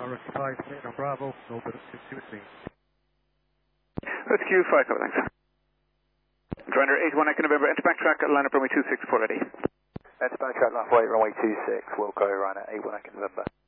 Rescue 5, sitting on Bravo, orbit at 2 with me. Rescue 5, cover, thanks. Grinder 81 Echo November, enter backtrack at line up runway 26 for ready. Enter backtrack runway 26, we'll go run at 81 Echo November.